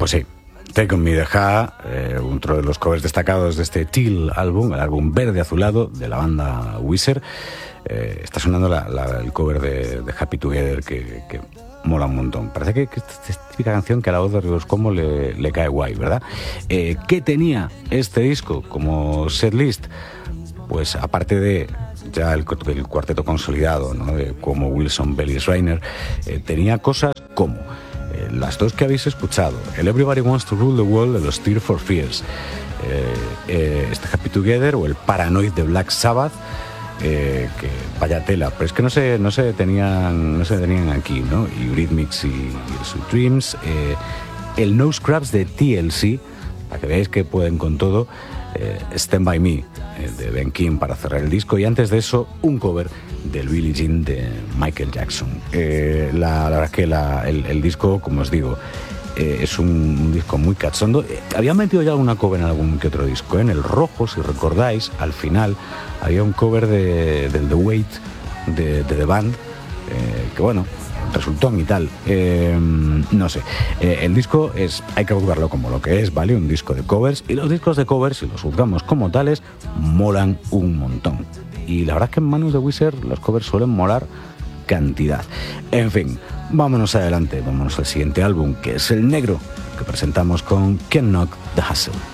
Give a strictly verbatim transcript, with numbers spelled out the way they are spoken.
Pues sí, Take On Me de Ha, eh, otro de los covers destacados de este Teal álbum, el álbum verde azulado de la banda Weezer. Eh, está sonando la, la, el cover de, de Happy Together que, que mola un montón. Parece que, que esta es típica canción que a la voz de Rivers Cuomo le, le cae guay, ¿verdad? Eh, ¿Qué tenía este disco como setlist? Pues aparte de ya el, el cuarteto consolidado, ¿no? De como Wilson, Bell y Reiner, eh, tenía cosas como eh, las dos que habéis escuchado, el Everybody Wants to Rule the World de los Tears for Fears, eh, eh, este Happy Together o el Paranoid de Black Sabbath, eh, que vaya tela, pero es que no se, no se detenían no se detenían aquí, ¿no? Y Eurythmics y, y Sweet Dreams, eh, el No Scraps de T L C, para que veáis que pueden con todo, eh, Stand By Me, eh, de Ben King para cerrar el disco, y antes de eso un cover del Billie Jean de Michael Jackson. Eh, la, la verdad es que la, el, el disco, como os digo, eh, es un, un disco muy cachondo. Eh, habían metido ya alguna cover en algún que otro disco, ¿eh? En el rojo, si recordáis, al final había un cover de, del The Weight de, de The Band, eh, que bueno, resultó y tal, eh, no sé, eh, el disco es, hay que juzgarlo como lo que es, ¿vale? Un disco de covers, y los discos de covers, si los juzgamos como tales, molan un montón, y la verdad es que en manos de Weezer los covers suelen molar cantidad. En fin, vámonos adelante, vámonos al siguiente álbum, que es el negro, que presentamos con Can't Knock the Hustle.